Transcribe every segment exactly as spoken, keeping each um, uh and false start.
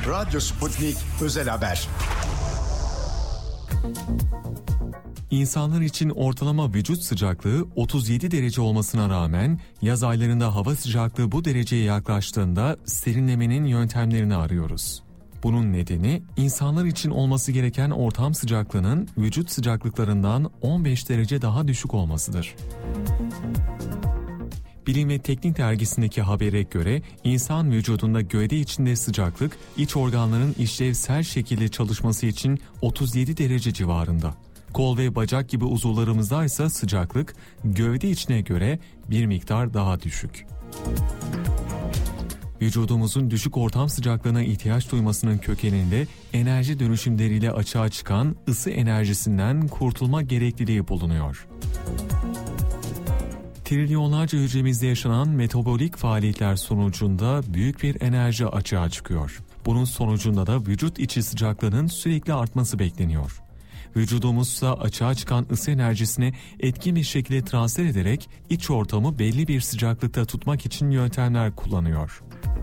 Radyo Sputnik Özel Haber. İnsanlar için ortalama vücut sıcaklığı otuz yedi derece olmasına rağmen yaz aylarında hava sıcaklığı bu dereceye yaklaştığında serinlemenin yöntemlerini arıyoruz. Bunun nedeni insanlar için olması gereken ortam sıcaklığının vücut sıcaklıklarından on beş derece daha düşük olmasıdır. Bilim ve Teknik dergisindeki habere göre insan vücudunda gövde içinde sıcaklık iç organların işlevsel şekilde çalışması için otuz yedi derece civarında. Kol ve bacak gibi uzuvlarımızda ise sıcaklık gövde içine göre bir miktar daha düşük. Vücudumuzun düşük ortam sıcaklığına ihtiyaç duymasının kökeninde enerji dönüşümleriyle açığa çıkan ısı enerjisinden kurtulma gerekliliği bulunuyor. Trilyonlarca hücremizde yaşanan metabolik faaliyetler sonucunda büyük bir enerji açığa çıkıyor. Bunun sonucunda da vücut içi sıcaklığının sürekli artması bekleniyor. Vücudumuzsa açığa çıkan ısı enerjisini etkin bir şekilde transfer ederek iç ortamı belli bir sıcaklıkta tutmak için yöntemler kullanıyor.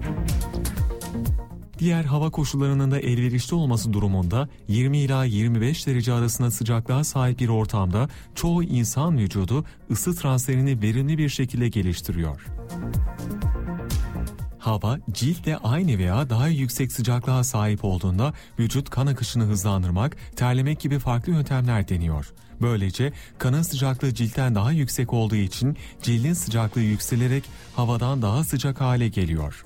Diğer hava koşullarının da elverişli olması durumunda yirmi ila yirmi beş derece arasında sıcaklığa sahip bir ortamda çoğu insan vücudu ısı transferini verimli bir şekilde geliştiriyor. Hava ciltle aynı veya daha yüksek sıcaklığa sahip olduğunda vücut kan akışını hızlandırmak, terlemek gibi farklı yöntemler deniyor. Böylece kanın sıcaklığı ciltten daha yüksek olduğu için cildin sıcaklığı yükselerek havadan daha sıcak hale geliyor.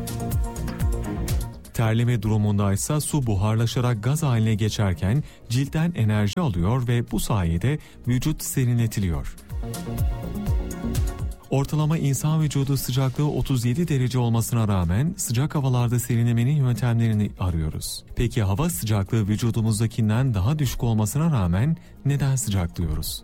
Terleme durumunda ise su buharlaşarak gaz haline geçerken ciltten enerji alıyor ve bu sayede vücut serinletiliyor. Ortalama insan vücudu sıcaklığı otuz yedi derece olmasına rağmen sıcak havalarda serinlemenin yöntemlerini arıyoruz. Peki hava sıcaklığı vücudumuzdakinden daha düşük olmasına rağmen neden sıcaklıyoruz?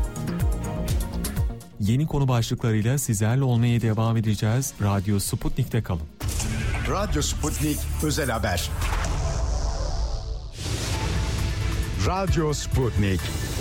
Yeni konu başlıklarıyla sizlerle olmaya devam edeceğiz. Radyo Sputnik'te kalın. Radyo Sputnik Özel Haber. Radyo Sputnik.